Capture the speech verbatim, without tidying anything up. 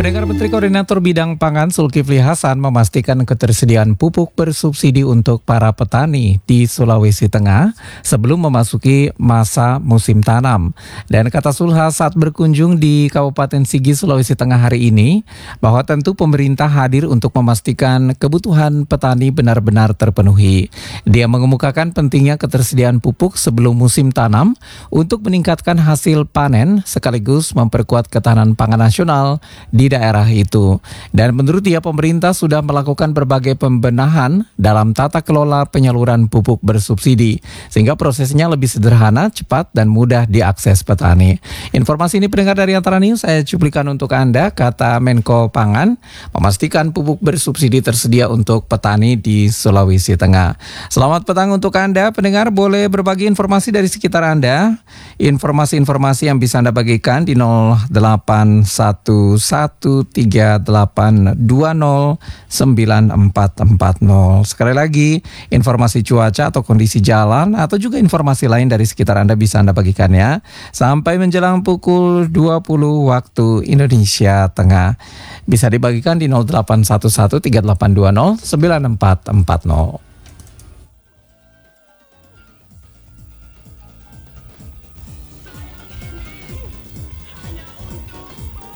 Pendengar, Menteri Koordinator Bidang Pangan Zulkifli Hasan memastikan ketersediaan pupuk bersubsidi untuk para petani di Sulawesi Tengah sebelum memasuki masa musim tanam. Dan kata Zulha saat berkunjung di Kabupaten Sigi, Sulawesi Tengah hari ini, bahwa tentu pemerintah hadir untuk memastikan kebutuhan petani benar-benar terpenuhi. Dia mengemukakan pentingnya ketersediaan pupuk sebelum musim tanam untuk meningkatkan hasil panen sekaligus memperkuat ketahanan pangan nasional di daerah itu. Dan menurut dia, pemerintah sudah melakukan berbagai pembenahan dalam tata kelola penyaluran pupuk bersubsidi sehingga prosesnya lebih sederhana, cepat dan mudah diakses petani. Informasi ini pendengar dari Antara News saya cuplikan untuk Anda. Kata Menko Pangan memastikan pupuk bersubsidi tersedia untuk petani di Sulawesi Tengah. Selamat petang untuk Anda pendengar, boleh berbagi informasi dari sekitar Anda. Informasi-informasi yang bisa Anda bagikan di nol delapan satu satu tiga delapan dua nol sembilan empat empat nol. Sekali lagi, informasi cuaca atau kondisi jalan atau juga informasi lain dari sekitar Anda bisa Anda bagikan ya. Sampai menjelang pukul dua puluh waktu Indonesia Tengah. Bisa dibagikan di nol delapan satu satu tiga delapan dua nol sembilan empat empat nol.